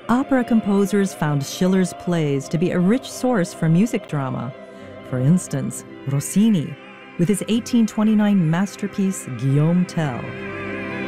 Opera composers found Schiller's plays to be a rich source for music drama. For instance, Rossini, with his 1829 masterpiece Guillaume Tell.